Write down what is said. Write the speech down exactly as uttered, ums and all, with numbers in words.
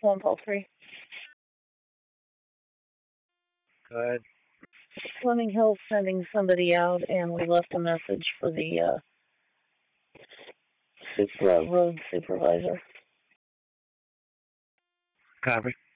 One call three. Go ahead. Fleming Hill sending somebody out, and we left a message for the uh, super, uh, road supervisor. Copy.